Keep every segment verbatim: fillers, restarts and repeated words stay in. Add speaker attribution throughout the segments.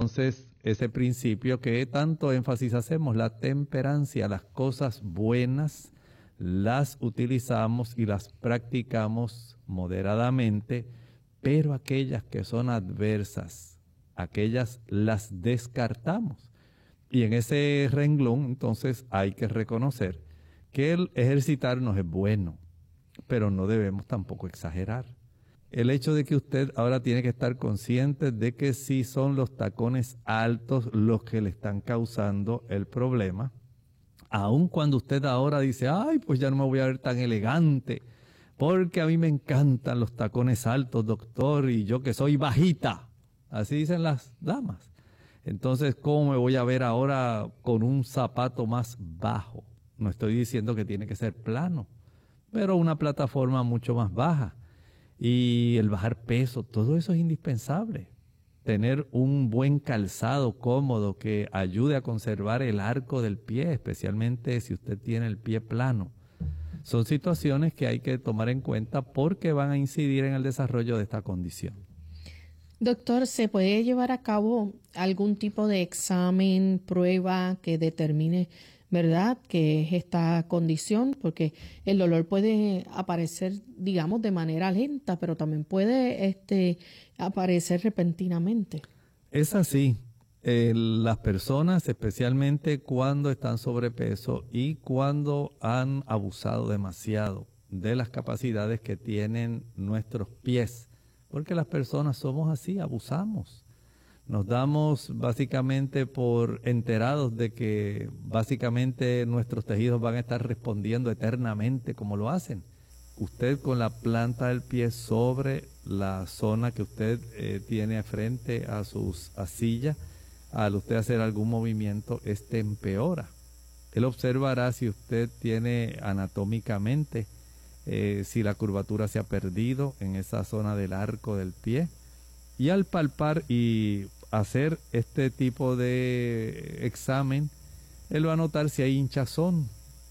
Speaker 1: entonces ese principio que tanto énfasis hacemos, la temperancia, las cosas buenas las utilizamos y las practicamos moderadamente, pero aquellas que son adversas, aquellas las descartamos. Y en ese renglón, entonces, hay que reconocer que el ejercitarnos es bueno, pero no debemos tampoco exagerar. El hecho de que usted ahora tiene que estar consciente de que si son los tacones altos los que le están causando el problema, aun cuando usted ahora dice, ay, pues ya no me voy a ver tan elegante, porque a mí me encantan los tacones altos, doctor, y yo que soy bajita. Así dicen las damas. Entonces, ¿cómo me voy a ver ahora con un zapato más bajo? No estoy diciendo que tiene que ser plano, pero una plataforma mucho más baja. Y el bajar peso, todo eso es indispensable. Tener un buen calzado cómodo que ayude a conservar el arco del pie, especialmente si usted tiene el pie plano. Son situaciones que hay que tomar en cuenta porque van a incidir en el desarrollo de esta condición.
Speaker 2: Doctor, ¿se puede llevar a cabo algún tipo de examen, prueba que determine, verdad, que es esta condición? Porque el dolor puede aparecer, digamos, de manera lenta, pero también puede este, aparecer repentinamente.
Speaker 1: Es así. Eh, las personas, especialmente cuando están sobrepeso y cuando han abusado demasiado de las capacidades que tienen nuestros pies, porque las personas somos así, abusamos. Nos damos básicamente por enterados de que básicamente nuestros tejidos van a estar respondiendo eternamente como lo hacen. Usted con la planta del pie sobre la zona que usted eh, tiene frente a sus a silla, al usted hacer algún movimiento, este empeora. Él observará si usted tiene anatómicamente Eh, si la curvatura se ha perdido en esa zona del arco del pie. Y al palpar y hacer este tipo de examen, él va a notar si hay hinchazón.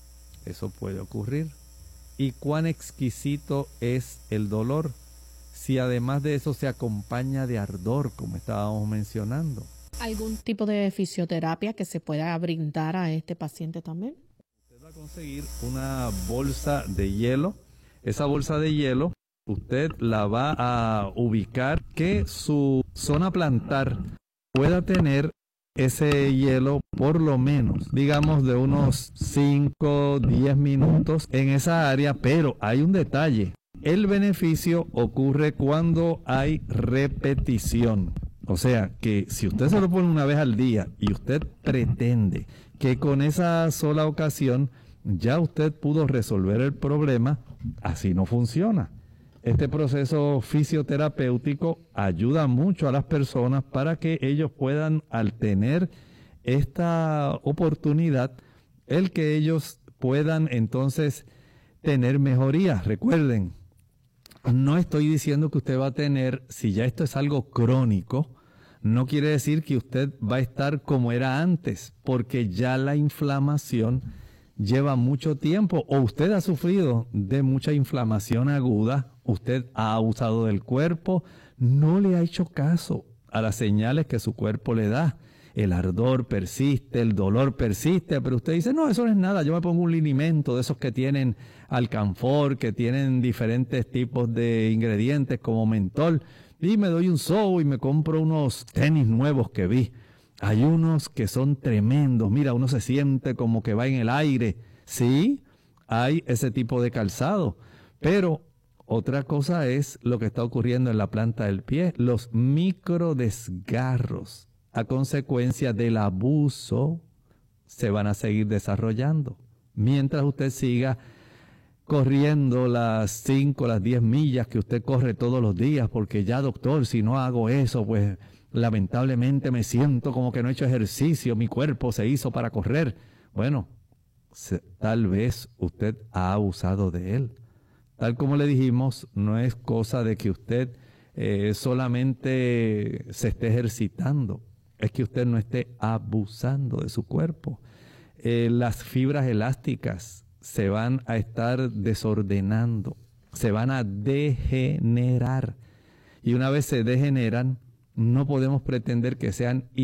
Speaker 1: Eso puede ocurrir. Y cuán exquisito es el dolor, si además de eso se acompaña de ardor, como estábamos mencionando.
Speaker 2: ¿Algún tipo de fisioterapia que se pueda brindar a este paciente también?
Speaker 1: Usted va a conseguir una bolsa de hielo. Esa bolsa de hielo, usted la va a ubicar que su zona plantar pueda tener ese hielo por lo menos, digamos, de unos cinco, diez minutos en esa área, pero hay un detalle. El beneficio ocurre cuando hay repetición. O sea, que si usted se lo pone una vez al día y usted pretende que con esa sola ocasión ya usted pudo resolver el problema, así no funciona. Este proceso fisioterapéutico ayuda mucho a las personas para que ellos puedan, al tener esta oportunidad, el que ellos puedan entonces tener mejorías. Recuerden, no estoy diciendo que usted va a tener, si ya esto es algo crónico, no quiere decir que usted va a estar como era antes, porque ya la inflamación lleva mucho tiempo, o usted ha sufrido de mucha inflamación aguda, usted ha abusado del cuerpo, no le ha hecho caso a las señales que su cuerpo le da. El ardor persiste, el dolor persiste, pero usted dice, no, eso no es nada, yo me pongo un linimento de esos que tienen alcanfor, que tienen diferentes tipos de ingredientes como mentol, y me doy un show y me compro unos tenis nuevos que vi. Hay unos que son tremendos, mira, uno se siente como que va en el aire. Sí, hay ese tipo de calzado, pero otra cosa es lo que está ocurriendo en la planta del pie, los microdesgarros a consecuencia del abuso se van a seguir desarrollando. Mientras usted siga corriendo las cinco, las diez millas que usted corre todos los días, porque ya, doctor, si no hago eso, pues lamentablemente me siento como que no he hecho ejercicio, mi cuerpo se hizo para correr. Bueno, se, tal vez usted ha abusado de él. Tal como le dijimos, no es cosa de que usted eh, solamente se esté ejercitando, es que usted no esté abusando de su cuerpo. Eh, las fibras elásticas se van a estar desordenando, se van a degenerar. Y una vez se degeneran, no podemos pretender que sean